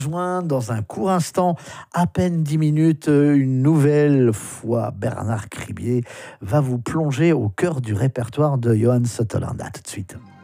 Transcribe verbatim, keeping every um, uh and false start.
Joint dans un court instant, à peine dix minutes, euh, une nouvelle fois, Bernard Cribier va vous plonger au cœur du répertoire de Johann Sutherland. À tout de suite.